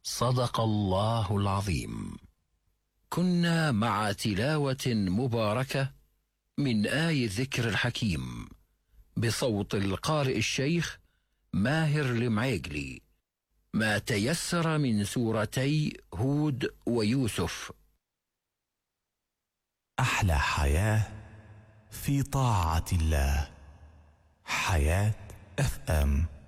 صدق الله العظيم. كنا مع تلاوة مباركة من آي الذكر الحكيم بصوت القارئ الشيخ ماهر المعيقلي، ما تيسر من سورتي هود ويوسف. أحلى حياة في طاعة الله. حياة FM.